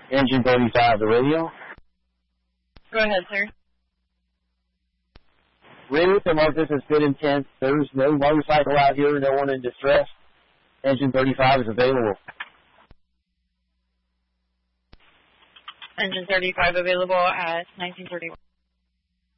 Engine 35, the radio. Go ahead, sir. Radio to mark this as good intent. There's no motorcycle out here, no one in distress. Engine 35 is available. Engine 35 available at 1931.